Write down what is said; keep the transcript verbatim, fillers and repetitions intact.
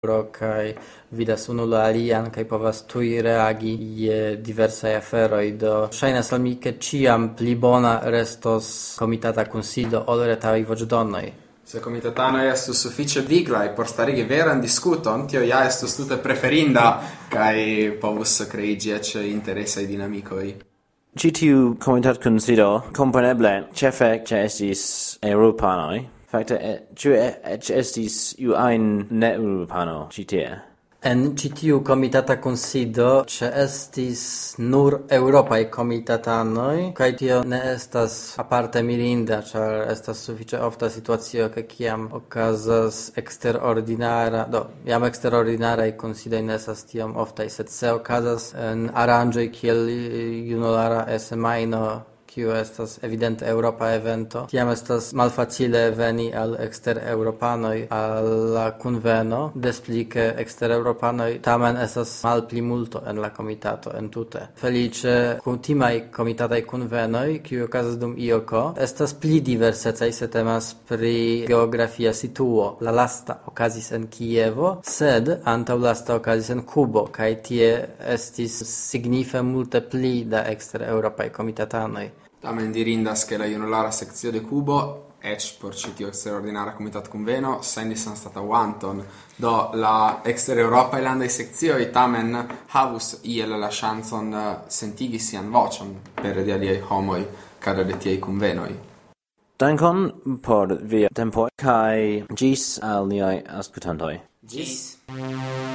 kaj vidas unu la alian kaj povas tuj reagi je diversaj aferoj. Do ŝajnas al mi, ke ĉiam pli bona restos komitata kunsido ol retaj voĉdonoj. Se komitatanoj estus sufiĉe viglaj por starigi veran diskuton, tio ja estus tute preferinda kaj povus kreiĝi eĉ interesaj dinamikoj. Ĉi tiu komitatkunsido kompreneble ĉefe ĉeestis eŭropanoj. Fakte, ĉu eĉ estis iu ajn ne-eŭropano ĉi tie? En ĉi tiu komitata kunsido ĉeestis nur eŭropaj komitatanoj, kaj tio ne estas aparte mirinda, ĉar estas sufiĉe ofta situacio, ke kiam okazas eksterordinara, do jam eksterordinaraj kunsidoj ne estas tiom oftaj, sed se okazas en aranĝoj kiel junulara semajno, kiu estas evidente Europa evento, tiam estas malfacile veni al ekster-eŭropanoj al la kunveno, des pli ke ekster-eŭropanoj tamen estas malpli multo en la komitato entute. Feliĉe kutimaj komitataj kunvenoj, kiuj okazas dum I O K, estas pli diversecaj, se temas pri geografia situo. La lasta okazis en Kievo, sed antaŭlasta okazis en Kubo, kaj tie estis signife multe pli da ekster-eŭropaj komitatanoj. Tamen dirindas che la junulara sekcio de Kubo, ec por ĉi tiu eksterordinara komitatkunveno, sendis anstataŭanton. Do la ekster-eŭropaj landaj sekcioj tamen havus iel la ŝancon sentigi sian voĉon pere de aliaj homoj kadre de tiaj kunvenoj. Dankon por via tempo kaj ĝis al niaj aŭskultantoj. Ĝis.